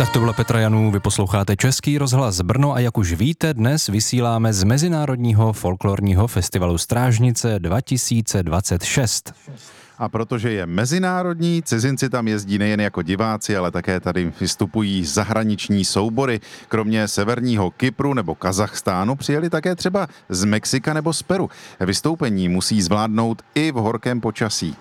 Tak to byla Petra Janů, vy posloucháte Český rozhlas Brno a jak už víte, dnes vysíláme z Mezinárodního folklorního festivalu Strážnice 2026. A protože je mezinárodní, cizinci tam jezdí nejen jako diváci, ale také tady vystupují zahraniční soubory. Kromě severního Kypru nebo Kazachstánu přijeli také třeba z Mexika nebo z Peru. Vystoupení musí zvládnout i v horkém počasí.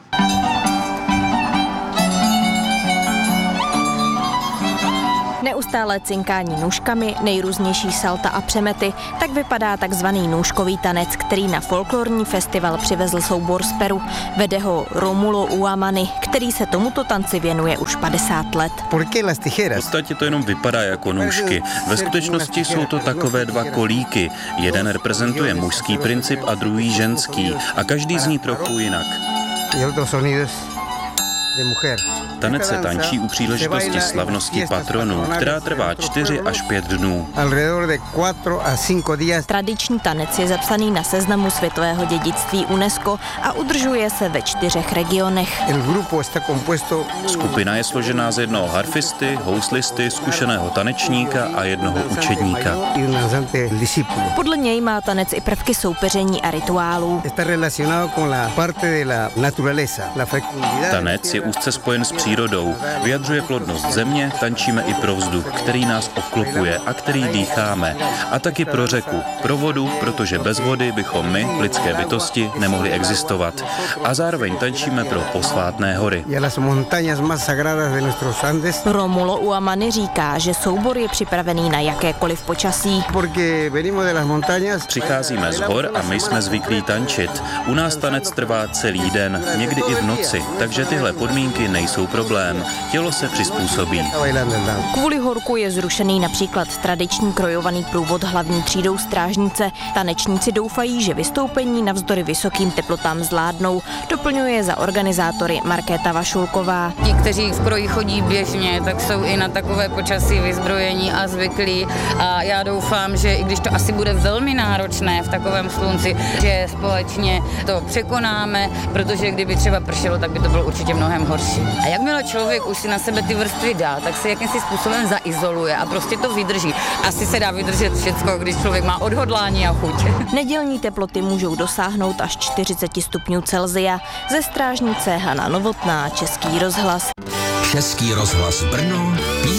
Neustálé cinkání nůžkami, nejrůznější salta a přemety, tak vypadá takzvaný nůžkový tanec, který na folklorní festival přivezl soubor z Peru. Vede ho Romulo Uamany, který se tomuto tanci věnuje už 50 let. V podstatě to jenom vypadá jako nůžky. Ve skutečnosti jsou to takové dva kolíky. Jeden reprezentuje mužský princip a druhý ženský. A každý zní trochu jinak. Tanec se tančí u příležitosti slavnosti patronů, která trvá 4 až 5 dnů. Tradiční tanec je zapsaný na seznamu světového dědictví UNESCO a udržuje se ve 4 regionech. Skupina je složená z jednoho harfisty, houslisty, zkušeného tanečníka a jednoho učedníka. Podle něj má tanec i prvky soupeření a rituálů. Tanec je úzce spojen s přírodou, vyjadřuje plodnost země, tančíme i pro vzduch, který nás obklopuje a který dýcháme. A taky pro řeku, pro vodu, protože bez vody bychom my, lidské bytosti, nemohli existovat. A zároveň tančíme pro posvátné hory. Romulo Uamany říká, že soubor je připravený na jakékoliv počasí. Přicházíme z hor a my jsme zvyklí tančit. U nás tanec trvá celý den, někdy i v noci, takže tyhle podmínky nejsou problém. Tělo se přizpůsobí. Kvůli horku je zrušený například tradiční krojovaný průvod hlavní třídou Strážnice. Tanečníci doufají, že vystoupení navzdory vysokým teplotám zvládnou. Doplňuje za organizátory Markéta Vašulková. Ti, kteří v kroji chodí běžně, tak jsou i na takové počasí vyzbrojení a zvyklí. A já doufám, že i když to asi bude velmi náročné v takovém slunci, že společně to překonáme, protože kdyby třeba pršelo, tak by to bylo určitě mnohem horší. A jakmile člověk už si na sebe ty vrstvy dá, tak se jakýmsi způsobem zaizoluje a prostě to vydrží. Asi se dá vydržet všecko, když člověk má odhodlání a chuť. Nedělní teploty můžou dosáhnout až 40 stupňů Celsia. Ze Strážnice Hana Novotná, Český rozhlas. Český rozhlas Brno.